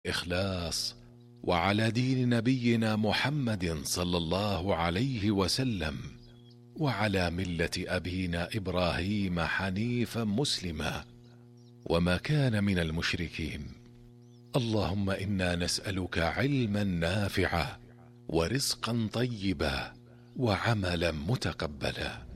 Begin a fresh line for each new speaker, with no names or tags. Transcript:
إخلاص، وعلى دين نبينا محمد صلى الله عليه وسلم، وعلى ملة أبينا إبراهيم حنيفا مسلما، وما كان من المشركين. اللهم إنا نسألك علما نافعا، ورزقا طيبا، وعملا متقبلا.